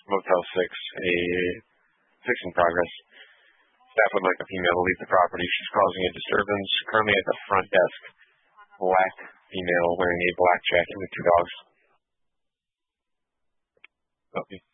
Motel 6, a fix in progress. Staff would like the female to leave the property. She's causing a disturbance. Currently at the front desk. Black female wearing a black jacket with two dogs. Okay.